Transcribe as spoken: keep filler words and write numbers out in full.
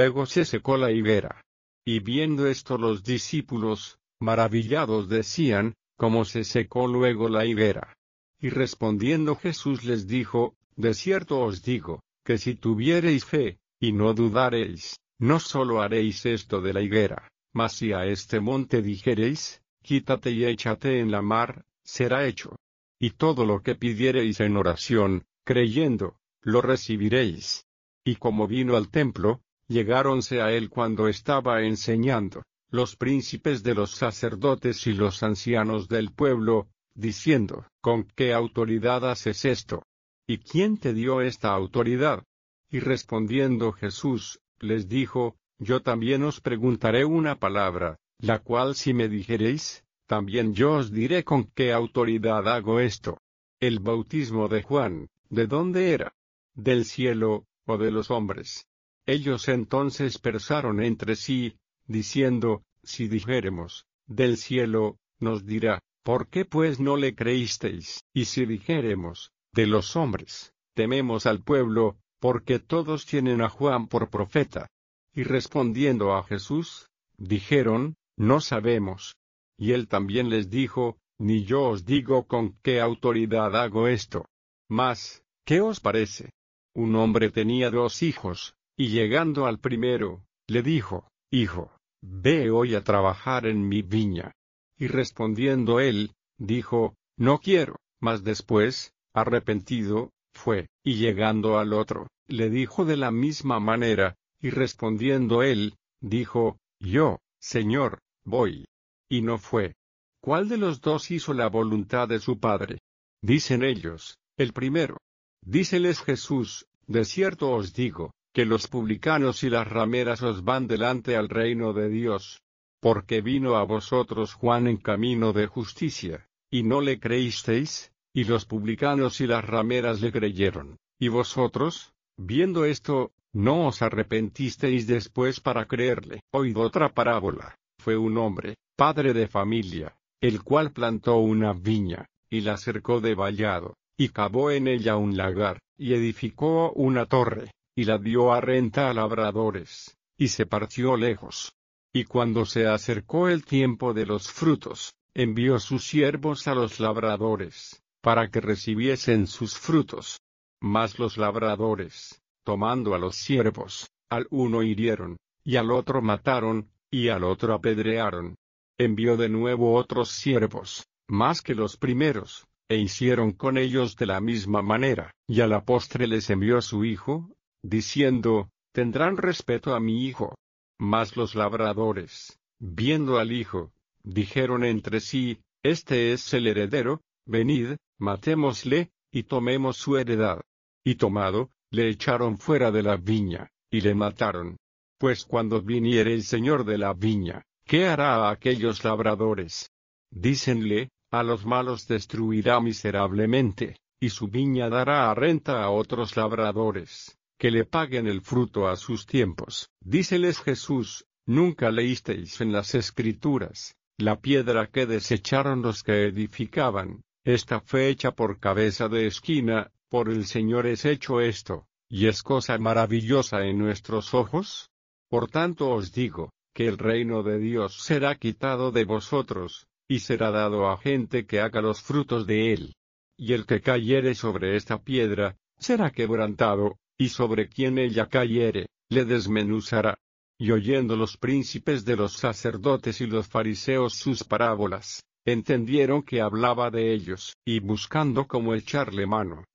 Luego se secó la higuera. Y viendo esto los discípulos, maravillados decían, ¿cómo se secó luego la higuera? Y respondiendo Jesús les dijo, de cierto os digo, que si tuviereis fe, y no dudareis, no sólo haréis esto de la higuera, mas si a este monte dijereis, quítate y échate en la mar, será hecho. Y todo lo que pidiereis en oración, creyendo, lo recibiréis. Y como vino al templo, llegáronse a él cuando estaba enseñando, los príncipes de los sacerdotes y los ancianos del pueblo, diciendo, ¿con qué autoridad haces esto? ¿Y quién te dio esta autoridad? Y respondiendo Jesús, les dijo, yo también os preguntaré una palabra, la cual si me dijereis, también yo os diré con qué autoridad hago esto. El bautismo de Juan, ¿de dónde era? ¿Del cielo, o de los hombres? Ellos entonces pensaron entre sí, diciendo, si dijéremos, del cielo, nos dirá, ¿por qué pues no le creísteis? Y si dijéremos, de los hombres, tememos al pueblo, porque todos tienen a Juan por profeta. Y respondiendo a Jesús, dijeron, no sabemos. Y él también les dijo, ni yo os digo con qué autoridad hago esto. Mas, ¿qué os parece? Un hombre tenía dos hijos, y llegando al primero, le dijo, Hijo, ve hoy a trabajar en mi viña. Y respondiendo él, dijo, No quiero. Mas después, arrepentido, fue, y llegando al otro, le dijo de la misma manera, y respondiendo él, dijo, Yo, Señor, voy. Y no fue. ¿Cuál de los dos hizo la voluntad de su padre? Dicen ellos, el primero. Díceles Jesús, de cierto os digo, que los publicanos y las rameras os van delante al reino de Dios. Porque vino a vosotros Juan en camino de justicia, y no le creísteis, y los publicanos y las rameras le creyeron. Y vosotros, viendo esto, no os arrepentisteis después para creerle. Oíd otra parábola. Fue un hombre, padre de familia, el cual plantó una viña, y la cercó de vallado, y cavó en ella un lagar, y edificó una torre, y la dio a renta a labradores, y se partió lejos. Y cuando se acercó el tiempo de los frutos, envió sus siervos a los labradores, para que recibiesen sus frutos. Mas los labradores, tomando a los siervos, al uno hirieron, y al otro mataron, y al otro apedrearon. Envió de nuevo otros siervos, más que los primeros, e hicieron con ellos de la misma manera. Y a la postre les envió su hijo, diciendo, tendrán respeto a mi hijo. Mas los labradores, viendo al hijo, dijeron entre sí, este es el heredero, venid, matémosle, y tomemos su heredad. Y tomado, le echaron fuera de la viña, y le mataron. Pues cuando viniere el señor de la viña, ¿qué hará a aquellos labradores? Dícenle, a los malos destruirá miserablemente, y su viña dará a renta a otros labradores, que le paguen el fruto a sus tiempos. Díceles Jesús, ¿nunca leísteis en las Escrituras, la piedra que desecharon los que edificaban, esta fue hecha por cabeza de esquina, por el Señor es hecho esto, y es cosa maravillosa en nuestros ojos? Por tanto os digo, que el reino de Dios será quitado de vosotros, y será dado a gente que haga los frutos de él. Y el que cayere sobre esta piedra, será quebrantado, y sobre quien ella cayere, le desmenuzará. Y oyendo los príncipes de los sacerdotes y los fariseos sus parábolas, entendieron que hablaba de ellos, y buscando cómo echarle mano,